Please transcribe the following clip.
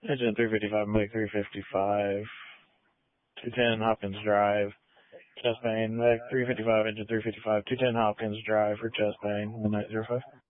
Engine 355, Mike 355, 210 Hopkins Drive, chest pain, Mike 355, engine 355, 210 Hopkins Drive for chest pain, 1905.